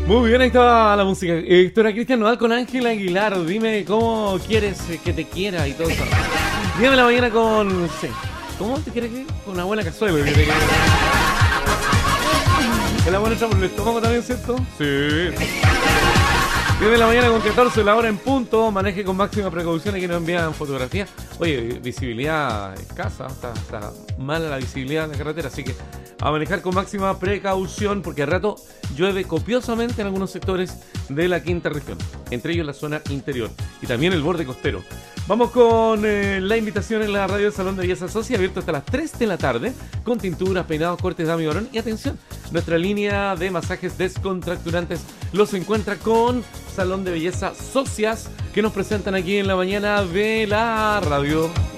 Muy bien, ahí estaba la música. Esto era Cristian Nodal con Ángel Aguilar. Dime cómo quieres que te quiera y todo eso. Dígame la mañana con... Sí. ¿Cómo te quiere que? Con una buena cazuela. Que te quiere. ¿El agua entra por el estómago también, cierto? Sí. 10 de la mañana con 14, la hora en punto. Maneje con máxima precaución. Aquí nos envían fotografías. Oye, visibilidad escasa. Está mala la visibilidad en la carretera. Así que a manejar con máxima precaución porque al rato llueve copiosamente en algunos sectores de la quinta región. Entre ellos la zona interior y también el borde costero. Vamos con la invitación en la radio del Salón de Belleza Socia, abierto hasta las 3 de la tarde, con tinturas, peinados, cortes, dama y varón. Y atención, nuestra línea de masajes descontracturantes los encuentra con Salón de Belleza Socias, que nos presentan aquí en la mañana de la radio.